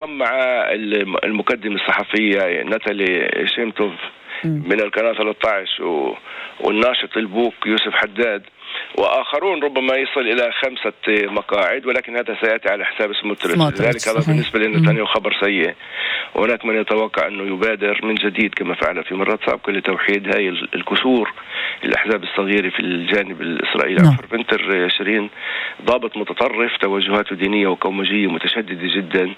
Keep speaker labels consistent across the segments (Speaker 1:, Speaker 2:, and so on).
Speaker 1: انضم مع المقدمة الصحفية ناتالي شيمتوف من القناة 13 والناشط البوك يوسف حداد وآخرون، ربما يصل إلى 5 مقاعد، ولكن هذا سيأتي على حساب سموتريتش. لذلك هذا بالنسبة لنتنياهو خبر سيء، وهناك من يتوقع أنه يبادر من جديد كما فعل في مرات سابقة لتوحيد هاي الكسور الأحزاب الصغيرة في الجانب الإسرائيلي. بنتر شيرين ضابط متطرف، توجهاته دينية وقومجية متشددة جدا.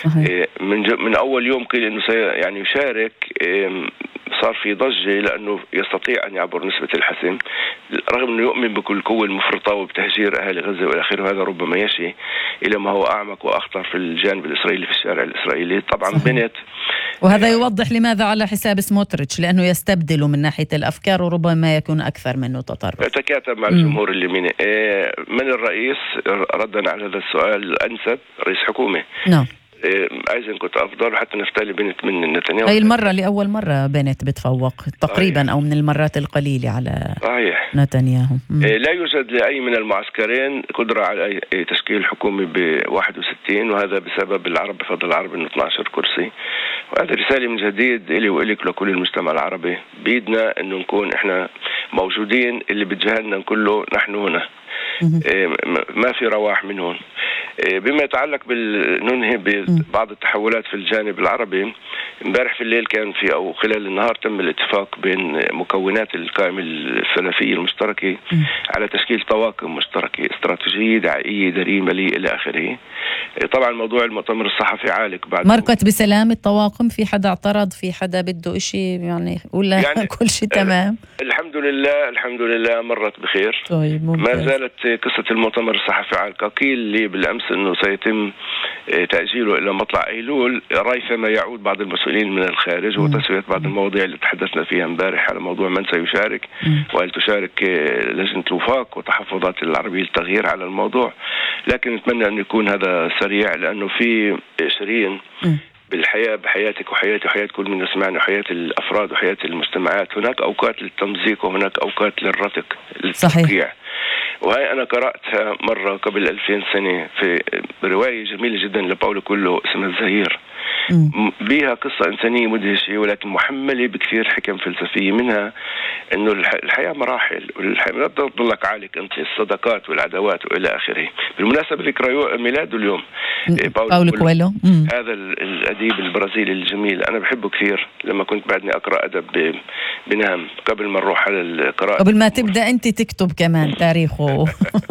Speaker 1: من أول يوم قيل أنه يعني يشارك، صار في ضجة لأنه يستطيع أن يعبر نسبة الحسم، رغم أنه يؤمن بكل قوة المفرطة وبتهجير أهل غزة وإلى آخره. هذا ربما يشي إلى ما هو أعمق وأخطر في الجانب الإسرائيلي، في الشارع الإسرائيلي طبعا. بنت،
Speaker 2: وهذا يوضح لماذا على حساب سموتريتش، لأنه يستبدل من ناحية الأفكار وربما يكون أكثر منه تطرف،
Speaker 1: يتكاتب مع الجمهور اليميني. من الرئيس ردا على هذا السؤال الأنسب رئيس حكومة.
Speaker 2: نعم.
Speaker 1: أيضا كنت أفضل حتى نفتالي بنت من نتنياهو.
Speaker 2: هاي المرة لأول مرة بنت بتفوق تقريبا أو من المرات القليلة على نتنياهو.
Speaker 1: لا يوجد لأي من المعسكرين قدرة على تشكيل حكومة ب61، وهذا بسبب العرب بفضل العرب إنه 12 كرسي. وهذا رسالة من جديد إلي وإليك لكل المجتمع العربي، بيدنا إنه نكون إحنا موجودين، اللي بتجهلنا كله نحن هنا، ما في رواح من هون. بما يتعلق ننهي ببعض التحولات في الجانب العربي. امبارح في الليل كان أو خلال النهار تم الاتفاق بين مكونات القائمة السلفية المشتركة على تشكيل طواقم مشتركة استراتيجية دعائية إدارية مالية إلى آخره. طبعا موضوع المؤتمر الصحفي عالق بعد
Speaker 2: مرقت بسلام الطواقم، في حدا اعترض، في حدا بده إشي يعني ولا يعني كل شيء تمام؟
Speaker 1: الحمد لله مرت بخير.
Speaker 2: طيب
Speaker 1: ما زالت قصة المؤتمر الصحفي عالقة. قيل لي بالأمس أنه سيتم تأجيله إلى مطلع أيلول، ريثما يعود بعض المسؤولين من الخارج وتسوية بعض المواضيع اللي تحدثنا فيها امبارح على موضوع من سيشارك وهل تشارك لجنة الوفاق وتحفظات العربية للتغيير على الموضوع. لكن نتمنى أن يكون هذا سريع، لأنه في شيرين بالحياة، بحياتك وحياتي وحياة كل من يسمعنا وحياة الأفراد وحياة المجتمعات، هناك أوقات للتمزيق وهناك أوقات للرتق للتفقيع. وهي أنا قرأتها مرة قبل 2000 سنة في رواية جميلة جدا لباولو كويلو اسمها الزهير. بيها قصة إنسانية مدهشة ولكن محملة بكثير حكم فلسفية، منها إنه الحياة مراحل، والحياة لا تضلك عالق أنت الصداقات والعداوات وإلى آخره. بالمناسبة ذكرى ميلاده اليوم
Speaker 2: باولو كويلو،
Speaker 1: هذا الأديب البرازيلي الجميل، أنا بحبه كثير. لما كنت بعدني أقرأ أدب بنام قبل ما نروح على القراءة،
Speaker 2: قبل ما تبدأ أنت تكتب كمان تاريخه.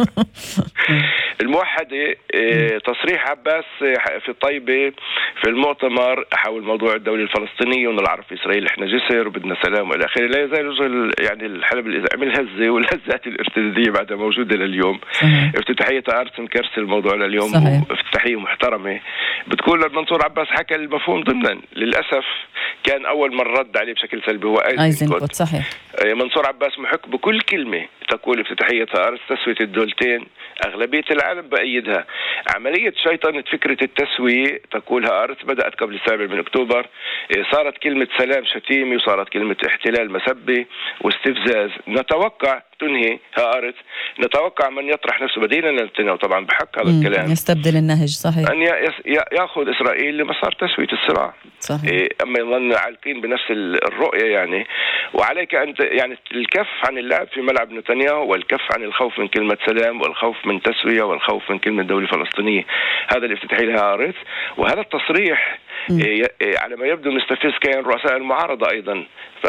Speaker 1: الموحدة تصريح عباس في الطيبة في المؤتمر حول موضوع الدولة الفلسطينية وأن العرب في إسرائيل إحنا جسر وبدنا سلام وإلى آخره. لا يزال يعني الحلب اللي عمل هزة والهزات الارتدادية بعدها موجودة لليوم. افتتاحية أرسن كرسي الموضوع لليوم، افتتاحية محترمة بتقول لمنصور عباس حكى المفهوم ضمنا. للأسف كان أول من رد عليه بشكل سلبي هو
Speaker 2: أيزنكوت. صحيح.
Speaker 1: منصور عباس محق بكل كلمة تقول افتتاحية أرس، تسوية الدولتين، أغلبية العالم بأيدها. عملية شيطنة فكرة التسوية تقولها أرس بدأت قبل 7 من أكتوبر. صارت كلمة سلام شتيمي وصارت كلمة احتلال مسبي واستفزاز. نتوقع تنهي أرس، نتوقع من يطرح نفسه بدينا نتنياهو طبعا بحق هذا الكلام
Speaker 2: يستبدل النهج. صحيح.
Speaker 1: أن يأخذ إسرائيل لمسار تسوية الصراع.
Speaker 2: صحيح.
Speaker 1: أما يظن عالقين بنفس الرؤية يعني. وعليك أن يعني الكف عن اللعب في ملعب نتنياهو والكف عن الخوف من كلمة سلام والخوف من تسوية والخوف من كلمة دولة فلسطينية. هذا الافتتاحي لها أرث، وهذا التصريح على ما يبدو مستفز كان رؤساء المعارضة أيضا.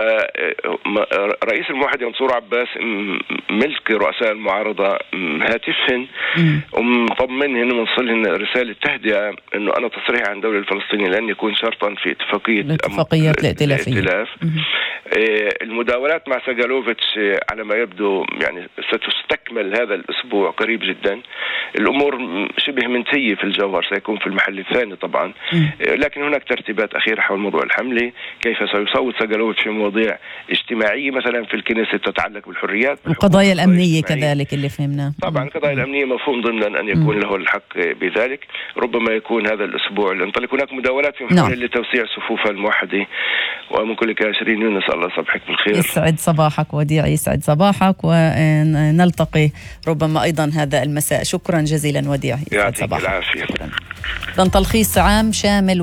Speaker 1: فرئيس الموحدة منصور عباس ملك رؤساء المعارضة هاتفهن ومطمنهن ومنصلهن رسالة تهدئة أنه أنا تصريح عن الدولة الفلسطينية لن يكون شرطا في اتفاقية الائتلاف. المداولات مع ساجالوفيتش على ما يبدو يعني ستستكمل هذا الأسبوع قريب جدا. الأمور شبه منتهية في الجوهر، سيكون في المحل الثاني طبعا. لكن هناك ترتيبات أخيرة حول موضوع الحملة، كيف سيصوت ساجالوفيتش في مواضيع اجتماعية مثلا في الكنيسة تتعلق بالحريات
Speaker 2: والقضايا الأمنية كذلك اللي فهمناه.
Speaker 1: طبعا القضايا الأمنية مفهوم ضمنا أن يكون له الحق بذلك. ربما يكون هذا الأسبوع ينطلق هناك مداولات في محاولة لتوسيع صفوف الموحدة. ومن كل كاشرين يونس الله صبحك بالخير.
Speaker 2: يسعد صباحك وديع، يسعد صباحك، ونلتقي ربما أيضا هذا المساء. شكرا جزيلا وديع، يسعد صباحك.
Speaker 1: يعطيك العافية.
Speaker 2: كان تلخيص عام شامل